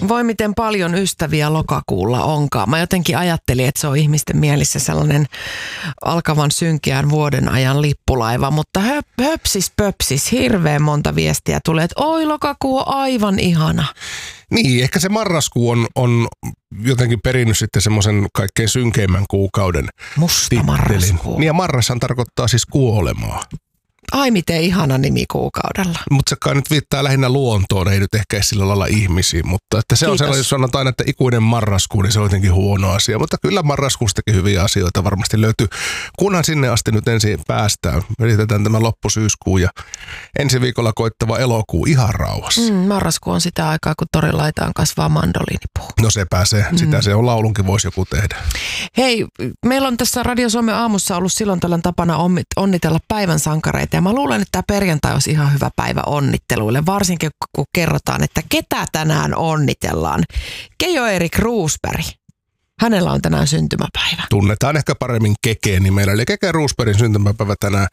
Voi miten paljon ystäviä lokakuulla onkaan. Mä jotenkin ajattelin, että se on ihmisten mielissä sellainen alkavan synkeän vuoden ajan lippulaiva, mutta höpsis, hirveän monta viestiä tulee, että oi lokakuu on aivan ihana. Niin, ehkä se marraskuu on jotenkin perinnyt sitten semmoisen kaikkein synkeimmän kuukauden Musta marraskuu. Niin ja marrashan tarkoittaa siis kuolemaa. Ai miten ihana nimi kuukaudella. Mutta se kai nyt viittaa lähinnä luontoon, ei nyt ehkä sillä lailla ihmisiin, mutta että se on sellainen, jos sanotaan, että ikuinen marraskuu, niin se on jotenkin huono asia. Mutta kyllä marraskuustakin hyviä asioita varmasti löytyy, kunhan sinne asti nyt ensin päästään. Yritetään tämä loppusyyskuu ja ensi viikolla koittava elokuu ihan rauhassa. Marraskuu on sitä aikaa, kun torilaitaan kasvaa mandoliinipuu. No se pääsee, sitä se on laulunkin voisi joku tehdä. Hei, meillä on tässä Radio Suomen aamussa ollut silloin tällöin tapana onnitella päivän sankareita. Ja mä luulen, että tämä perjantai olisi ihan hyvä päivä onnitteluille, varsinkin kun kerrotaan, että ketä tänään onnitellaan. Keijo-Erik Roosberg. Hänellä on tänään syntymäpäivä. Tunnetaan ehkä paremmin Kekeen nimellä. Eli Keke Roosbergin syntymäpäivä tänään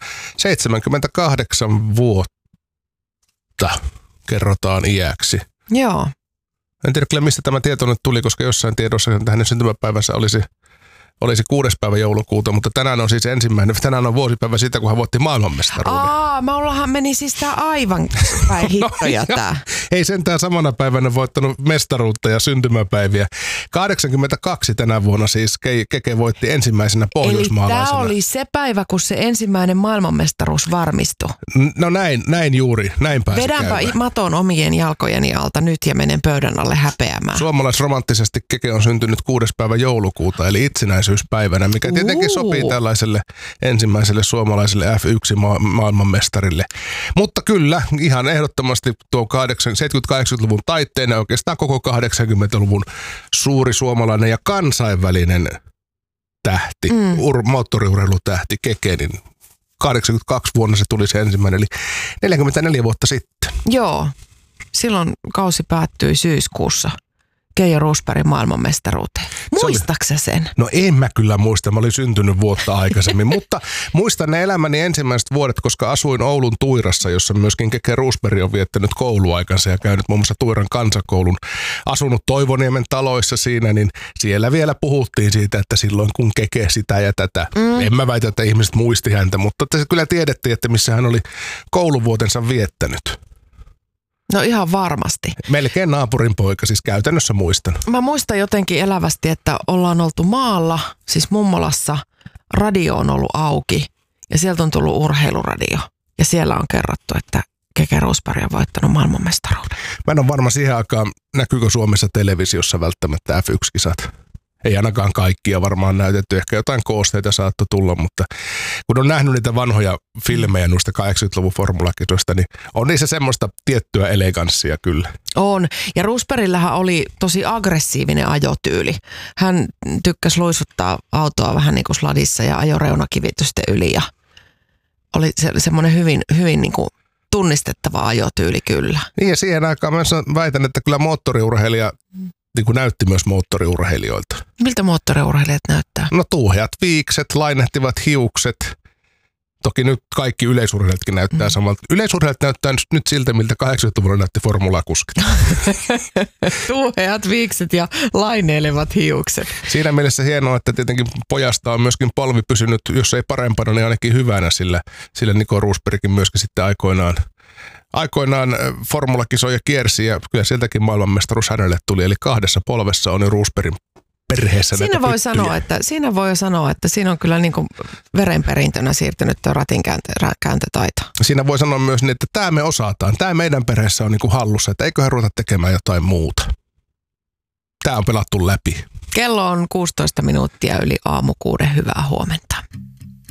78 vuotta kerrotaan iäksi. Joo. En tiedä kyllä, mistä tämä tieto nyt tuli, koska jossain tiedossa että hänen syntymäpäivänsä olisi 6. päivä joulukuuta, mutta tänään on siis tänään on vuosipäivä siitä, kun hän voitti maailmanmestaruuden. Mullahan meni siis tää aivan päin hittoja tää. Ei sentään samana päivänä voittanut mestaruutta ja syntymäpäiviä. 82 tänä vuonna siis Keke voitti ensimmäisenä pohjoismaalaisena. Eli tää oli se päivä, kun se ensimmäinen maailmanmestaruus varmistui. No näin juuri, näin pääsi Vedänpä käymään. maton omien jalkojeni alta nyt ja menen pöydän alle häpeämään. Suomalaisromanttisesti Keke on syntynyt 6. päivä joulukuuta, eli itsenäisyyspäivänä, mikä tietenkin sopii tällaiselle ensimmäiselle suomalaiselle F1-maailmanmestarille. Mutta kyllä, ihan ehdottomasti tuo 70-80-luvun taitteen ja oikeastaan koko 80-luvun suuri suomalainen ja kansainvälinen tähti, moottoriurheilutähti Keke, niin 82 vuonna se tuli se ensimmäinen, eli 44 vuotta sitten. Joo, silloin kausi päättyi syyskuussa. Keijo Roosbergin maailmanmestaruuteen. Muistatko sen? No en mä kyllä muista, mä olin syntynyt vuotta aikaisemmin, mutta muistan ne elämäni ensimmäiset vuodet, koska asuin Oulun Tuirassa, jossa myöskin Keke Roosberg on viettänyt kouluaikansa ja käynyt muun muassa Tuiran kansakoulun, asunut Toivoniemen taloissa siinä, niin siellä vielä puhuttiin siitä, että silloin kun Keke sitä ja tätä. En mä väitä, että ihmiset muisti häntä, mutta se kyllä tiedettiin, että missä hän oli kouluvuotensa viettänyt. No ihan varmasti. Melkein naapurin poika, siis käytännössä muistan. Mä muistan jotenkin elävästi, että ollaan oltu maalla, siis mummolassa, radio on ollut auki ja sieltä on tullut urheiluradio. Ja siellä on kerrottu, että Keke Roosberg on voittanut maailmanmestaruuden. Mä en ole varma siihen aikaan, näkyykö Suomessa televisiossa välttämättä F1-kisat. Ei ainakaan kaikkia varmaan näytetty, ehkä jotain koosteita saattoi tulla, mutta kun on nähnyt niitä vanhoja filmejä noista 80-luvun formulakisoista, niin on niissä semmoista tiettyä eleganssia kyllä. On, ja Roosbergillähän oli tosi aggressiivinen ajotyyli. Hän tykkäsi luisuttaa autoa vähän niin kuin sladissa ja ajoi reunakivitysten yli ja oli semmoinen hyvin niin kuin tunnistettava ajotyyli kyllä. Niin ja siihen aikaan mä väitän, että kyllä moottoriurheilija niin kuin näytti myös moottoriurheilijoilta. Miltä moottoriurheilijat näyttää? No tuuheat viikset, lainehtivat hiukset. Toki nyt kaikki yleisurheilijatkin näyttää samalta. Yleisurheilijat näyttää nyt siltä, miltä 80-luvulla näytti formulakuskit. Tuuheat viikset ja laineilevat hiukset. Siinä mielessä hienoa, että tietenkin pojasta on myöskin polvi pysynyt, jos ei parempana, niin ainakin hyvänä, sillä Nico Roosbergkin myöskin sitten aikoinaan formulakisoja kiersi ja kyllä sieltäkin maailmanmestaruus hänelle tuli. Eli 2 polvessa on jo Roosbergin perheessä näitä Siinä voi sanoa, että siinä on kyllä niin kuin verenperintönä siirtynyt tuo ratinkääntötaito. Siinä voi sanoa myös niin, että tämä me osataan. Tämä meidän perheessä on niin kuin hallussa, että eiköhän ruveta tekemään jotain muuta. Tämä on pelattu läpi. Kello on 16 minuuttia yli aamu 6. Hyvää huomenta.